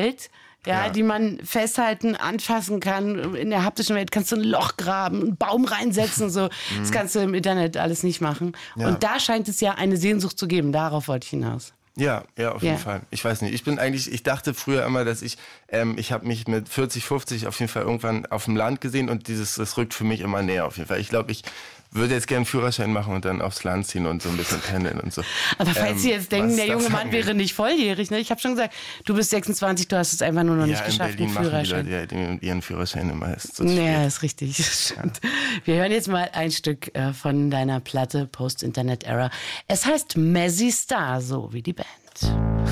Welt, die man festhalten, anfassen kann. In der haptischen Welt kannst du ein Loch graben, einen Baum reinsetzen. So. Das kannst du im Internet alles nicht machen. Ja. Und da scheint es ja eine Sehnsucht zu geben. Darauf wollte ich hinaus. Ja, auf jeden Fall. Ich weiß nicht, ich dachte früher immer, dass ich habe mich mit 40, 50 auf jeden Fall irgendwann auf dem Land gesehen und das rückt für mich immer näher auf jeden Fall. Ich glaube, ich würde jetzt gerne einen Führerschein machen und dann aufs Land ziehen und so ein bisschen pendeln und so. Aber falls Sie jetzt denken, der junge Mann wäre nicht volljährig, ne? Ich habe schon gesagt, du bist 26, du hast es einfach nur noch nicht geschafft, einen Führerschein. Ja, in Berlin machen die Leute ihren Führerschein immer. Ist ist richtig. Stimmt. Wir hören jetzt mal ein Stück von deiner Platte Post-Internet Era. Es heißt Mazzy Star, so wie die Band.